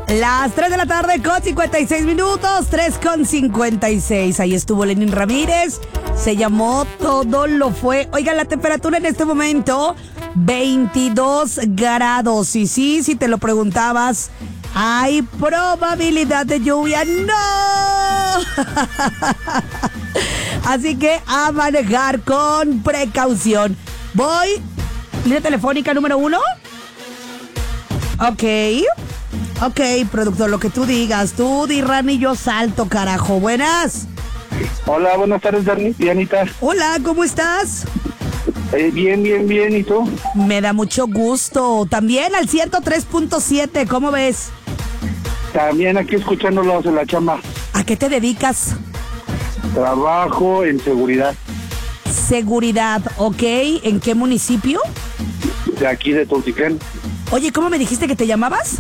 Las 3 de la tarde con 56 minutos, 3 con 56. Ahí estuvo Lenin Ramírez. Se llamó Todo lo fue. Oigan, la temperatura en este momento, 22 grados. Y sí, si te lo preguntabas, ¿hay probabilidad de lluvia? ¡No! Así que a manejar con precaución. Voy. Línea telefónica número 1. Ok, productor, lo que tú digas. Tú, Dirran, y yo salto, carajo. Buenas. Hola, buenas tardes, Dianita. Hola, ¿cómo estás? Bien, ¿y tú? Me da mucho gusto. También al 103.7, ¿cómo ves? También aquí escuchándolos en la chamba. ¿A qué te dedicas? Trabajo en seguridad. Seguridad, ok. ¿En qué municipio? De aquí de Tultitlán. Oye, ¿cómo me dijiste que te llamabas?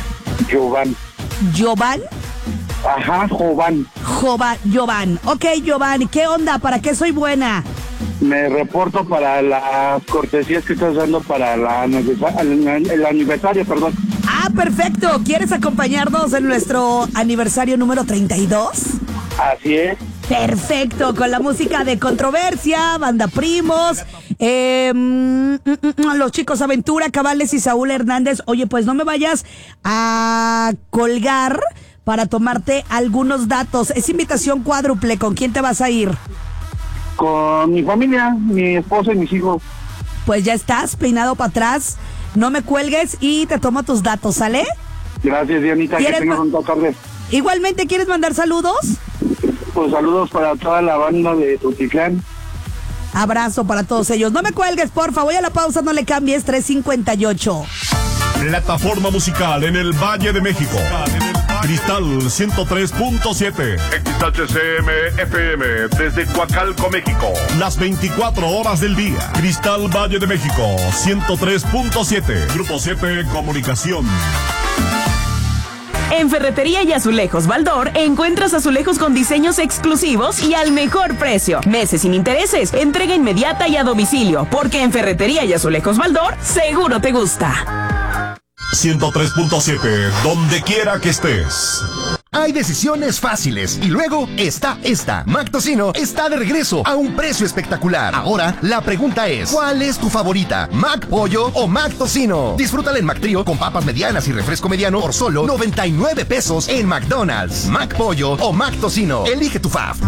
Jovan. Ajá, Jovan. Jovan. Ok, Jovan, ¿qué onda? ¿Para qué soy buena? Me reporto para las cortesías que estás dando para el aniversario, perdón. Ah, perfecto. ¿Quieres acompañarnos en nuestro aniversario número 32? Así es. Perfecto, con la música de Controversia, Banda Primos, los Chicos Aventura, Cabales y Saúl Hernández. Oye, pues no me vayas a colgar para tomarte algunos datos. Es invitación cuádruple. ¿Con quién te vas a ir? Con mi familia, mi esposa y mis hijos. Pues ya estás, peinado para atrás. No me cuelgues y te tomo tus datos, ¿sale? Gracias, Dianita, que tengas una tarde. Igualmente, ¿quieres mandar saludos? Pues saludos para toda la banda de Tultitlán. Abrazo para todos ellos. No me cuelgues, porfa. Voy a la pausa, no le cambies. 3:58. Plataforma musical en el Valle de México. Cristal 103.7. XHCM FM desde Coacalco, México. Las 24 horas del día. Cristal Valle de México 103.7. Grupo 7 Comunicación. En Ferretería y Azulejos Baldor encuentras azulejos con diseños exclusivos y al mejor precio. Meses sin intereses, entrega inmediata y a domicilio, porque en Ferretería y Azulejos Baldor seguro te gusta. 103.7, donde quiera que estés. Hay decisiones fáciles y luego está esta. Mac Tocino está de regreso a un precio espectacular. Ahora, la pregunta es, ¿cuál es tu favorita? ¿Mac Pollo o Mac Tocino? Disfrútala en Mac Trío con papas medianas y refresco mediano por solo 99 pesos en McDonald's. Mac Pollo o Mac Tocino. Elige tu fave.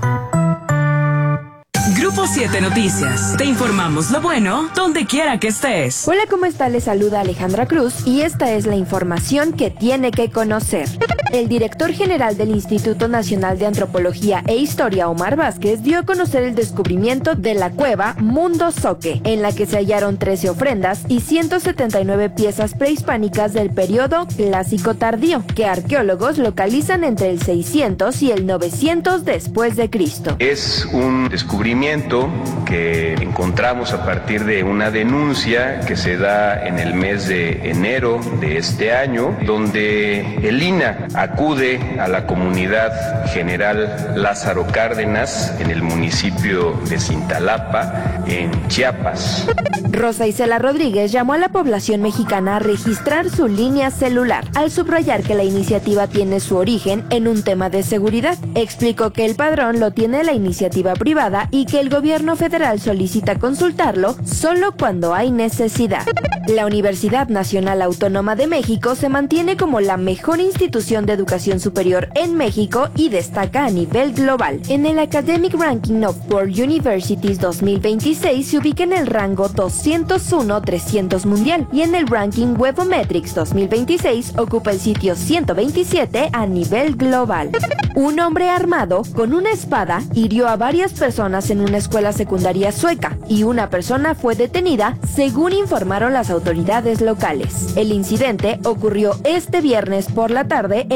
Grupo 7 Noticias. Te informamos lo bueno donde quiera que estés. Hola, ¿cómo está? Les saluda Alejandra Cruz y esta es la información que tiene que conocer. El director general del Instituto Nacional de Antropología e Historia, Omar Vázquez, dio a conocer el descubrimiento de la cueva Mundo Zoque, en la que se hallaron 13 ofrendas y 179 piezas prehispánicas del periodo clásico tardío, que arqueólogos localizan entre el 600 y el 900 después de Cristo. Es un descubrimiento que encontramos a partir de una denuncia que se da en el mes de enero de este año, donde el INAH acude a la comunidad general Lázaro Cárdenas en el municipio de Cintalapa, en Chiapas. Rosa Isela Rodríguez llamó a la población mexicana a registrar su línea celular, al subrayar que la iniciativa tiene su origen en un tema de seguridad. Explicó que el padrón lo tiene la iniciativa privada y que el gobierno federal solicita consultarlo solo cuando hay necesidad. La Universidad Nacional Autónoma de México se mantiene como la mejor institución de educación superior en México y destaca a nivel global. En el Academic Ranking of World Universities 2026 se ubica en el rango 201-300 mundial y en el ranking Webometrics 2026 ocupa el sitio 127 a nivel global. Un hombre armado con una espada hirió a varias personas en una escuela secundaria sueca y una persona fue detenida, según informaron las autoridades locales. El incidente ocurrió este viernes por la tarde